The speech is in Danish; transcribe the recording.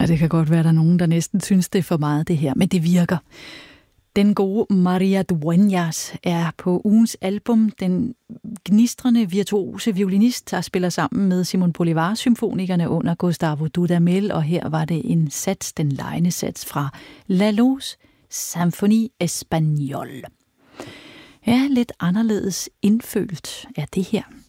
Ja, det kan godt være, der er nogen, der næsten synes, det er for meget det her, men det virker. Den gode Maria Dueñas er på ugens album den gnistrende virtuose violinist, der spiller sammen med Simon Bolivar-symfonikerne under Gustavo Dudamel, og her var det en sats, den lejende sats fra Lalo's Symphonie Espagnole. Ja, lidt anderledes indfølt er det her.